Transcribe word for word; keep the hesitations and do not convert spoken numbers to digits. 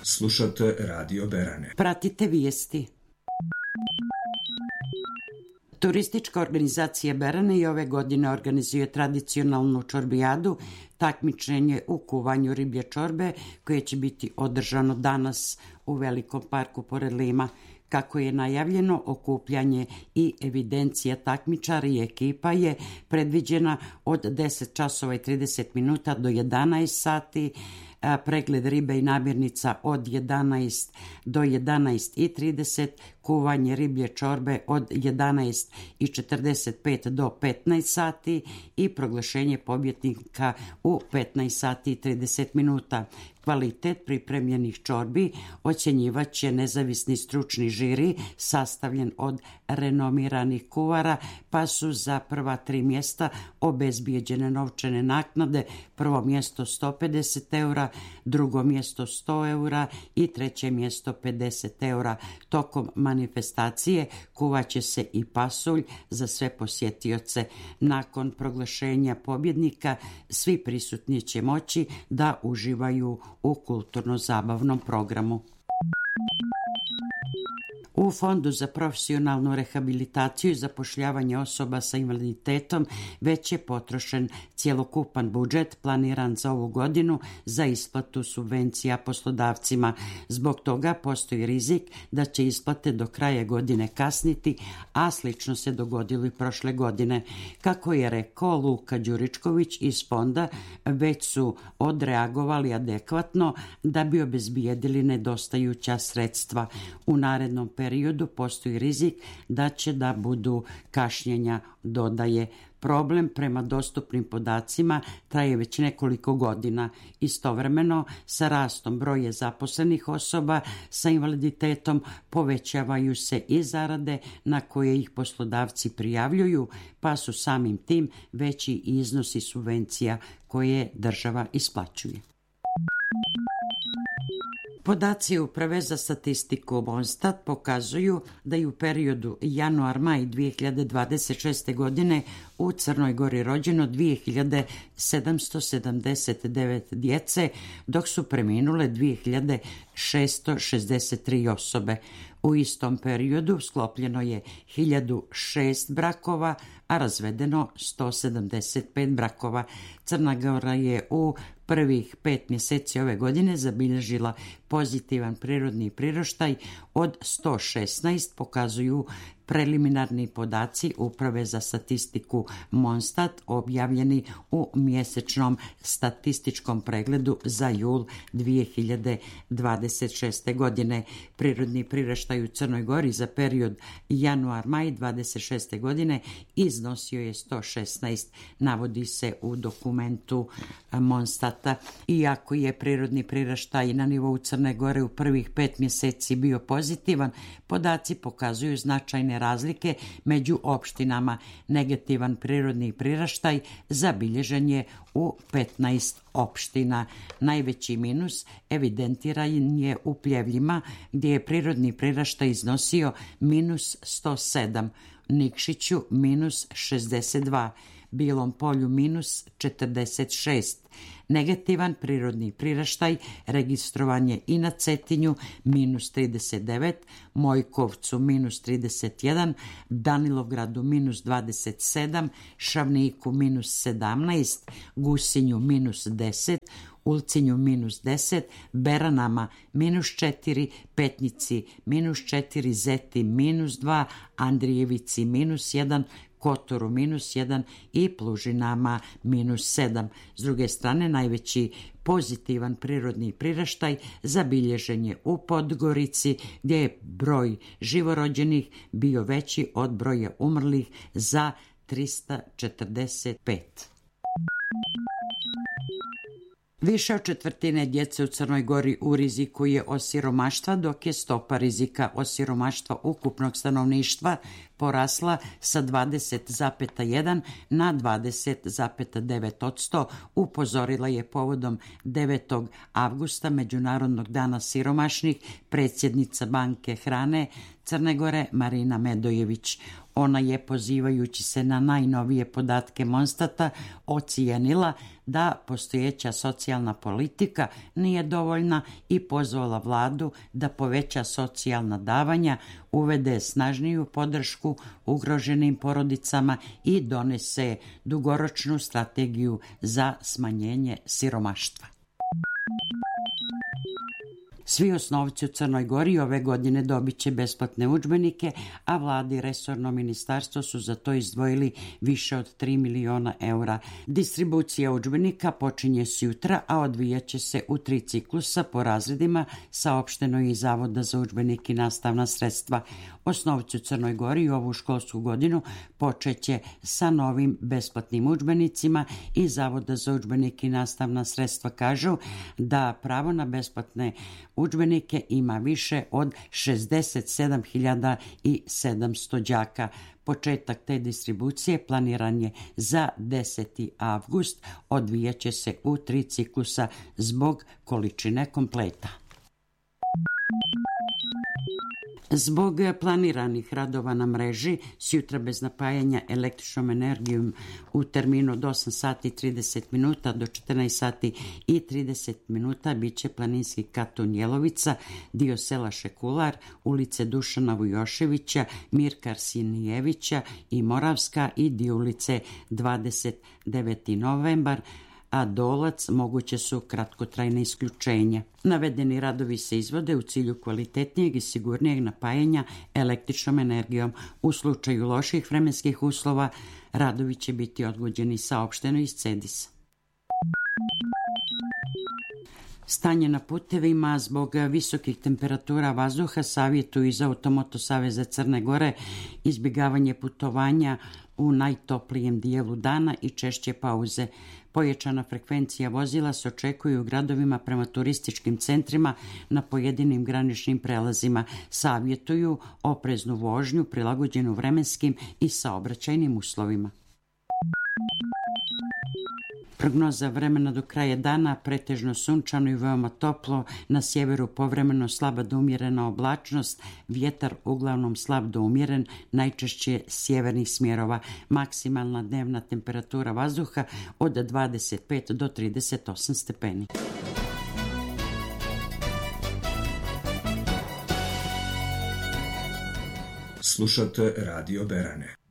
Slušate Radio Berane. Pratite vijesti. Turistička organizacija Berane i ove godine organizuje tradicionalnu čorbijadu, takmičenje u kuvanju riblje čorbe koje će biti održano danas u Velikom parku pored Lima. Kako je najavljeno, okupljanje i evidencija takmičara i ekipa je predviđena od deset časova i trideset minuta do jedanaest sati, pregled ribe i namirnica od jedanaest do jedanaest i trideset, kuvanje riblje čorbe od jedanaest i četrdeset pet do petnaest sati i proglašenje pobjednika u petnaest sati i trideset minuta. Kvalitet pripremljenih čorbi ocjenjivat će nezavisni stručni žiri sastavljen od renomiranih kuvara, pa su za prva tri mjesta obezbijeđene novčane naknade, prvo mjesto sto pedeset eura, drugo mjesto sto eura i treće mjesto pedeset eura. Tokom manifestacije kuvaće se i pasulj za sve posjetioce. Nakon proglašenja pobjednika svi prisutni će moći da uživaju u kulturno-zabavnom programu. U Fondu za profesionalnu rehabilitaciju i zapošljavanje osoba sa invaliditetom već je potrošen cjelokupan budžet planiran za ovu godinu za isplatu subvencija poslodavcima. Zbog toga postoji rizik da će isplate do kraja godine kasniti, a slično se dogodilo i prošle godine. Kako je rekao Luka Đuričković iz fonda, već su odreagovali adekvatno da bi obezbijedili nedostajuća sredstva. U narednom periodu periodu postoji rizik da će da budu kašnjenja, dodaje. Problem prema dostupnim podacima traje već nekoliko godina. Istovremeno, sa rastom broja zaposlenih osoba sa invaliditetom povećavaju se i zarade na koje ih poslodavci prijavljuju, pa su samim tim veći iznosi subvencija koje država isplaćuje. Podaci Uprave za statistiku Monstat pokazuju da je u periodu januar-maj dvije hiljade dvadeset šeste. godine u Crnoj Gori rođeno dvije hiljade sedamsto sedamdeset devet djece, dok su preminule dvije hiljade šesto šezdeset tri osobe. U istom periodu sklopljeno je hiljadu šest brakova, a razvedeno sto sedamdeset pet brakova. Crna Gora je u prvih pet mjeseci ove godine zabilježila pozitivan prirodni priraštaj od sto šesnaest, pokazuju preliminarni podaci Uprave za statistiku Monstat objavljeni u mjesečnom statističkom pregledu za jul dvije hiljade dvadeset šeste. godine. Prirodni priraštaj u Crnoj Gori za period januar-maj dvadeset šeste. godine iznosio je sto šesnaest, navodi se u dokumentu Monstata. Iako je prirodni priraštaj na nivou Crne Gore u prvih pet mjeseci bio pozitivan, podaci pokazuju značajne razlike među opštinama. Negativan prirodni priraštaj zabilježen je u petnaest opština. Najveći minus evidentiran je u Pljevljima, gdje je prirodni priraštaj iznosio minus sto sedam, Nikšiću minus šezdeset dva, Bilom Polju minus četrdeset šest. Negativan prirodni priraštaj registrovan je i na Cetinju minus trideset devet, Mojkovcu minus trideset jedan, Danilovgradu minus dvadeset sedam, Šavniku minus sedamnaest, Gusinju minus deset, Ulcinju minus deset, Beranama minus četiri, Petnici minus četiri, Zeti minus dva, Andrijevici minus jedan, Kotoru minus jedan i Plužinama minus sedam. S druge strane, najveći pozitivan prirodni priraštaj zabilježen je u Podgorici, gdje je broj živorođenih bio veći od broja umrlih za trista četrdeset pet. Više od četvrtine djece u Crnoj Gori u riziku je od siromaštva, dok je stopa rizika od siromaštva ukupnog stanovništva porasla sa dvadeset zarez jedan na dvadeset zarez devet posto, upozorila je povodom devetog avgusta, Međunarodnog dana siromašnih, predsjednica Banke hrane Crne Gore Marina Medojević. Ona je, pozivajući se na najnovije podatke Monstata, ocijenila da postojeća socijalna politika nije dovoljna i pozvala vladu da poveća socijalna davanja, uvede snažniju podršku ugroženim porodicama i donese dugoročnu strategiju za smanjenje siromaštva. Svi osnovci u Crnoj Gori ove godine dobit će besplatne udžbenike, a vlada i resorno ministarstvo su za to izdvojili više od tri miliona eura. Distribucija udžbenika počinje sutra, a odvijat će se u tri ciklusa po razredima, saopšteno je iz Zavoda za udžbenike i nastavna sredstva. Osnovci u Crnoj Gori ovu školsku godinu počeće sa novim besplatnim udžbenicima i Zavoda za udžbenike i nastavna sredstva kažu da pravo na besplatne udžbenike ima više od šezdeset sedam hiljada sedamsto đaka. Početak te distribucije planiran je za deseti avgust, odvijat će se u tri ciklusa zbog količine kompleta. Zbog planiranih radova na mreži, sjutra bez napajanja električnom energijom u terminu od osam sati i trideset minuta do četrnaest sati i trideset minuta bit će planinski Katun Jelovica, dio sela Šekular, ulice Dušana Vujoševića, Mirka Arsinijevića i Moravska i dio ulice dvadeset deveti novembar, a Dolac moguće su kratkotrajne isključenja. Navedeni radovi se izvode u cilju kvalitetnijeg i sigurnijeg napajanja električnom energijom. U slučaju loših vremenskih uslova radovi će biti odgođeni, saopšteno iz Cedisa. Stanje na putevima zbog visokih temperatura vazduha savjetuju iz Automoto saveza Crne Gore izbjegavanje putovanja u najtoplijem dijelu dana i češće pauze. Pojačana frekvencija vozila se očekuje u gradovima prema turističkim centrima na pojedinim graničnim prelazima. Savjetuju opreznu vožnju prilagođenu vremenskim i saobraćajnim uslovima. Prognoza vremena do kraja dana: pretežno sunčano i veoma toplo, na sjeveru povremeno slaba do umjerena oblačnost, vjetar uglavnom slab do umjeren, najčešće sjevernih smjerova. Maksimalna dnevna temperatura vazduha od dvadeset pet do trideset osam stepeni. Slušate Radio Berane.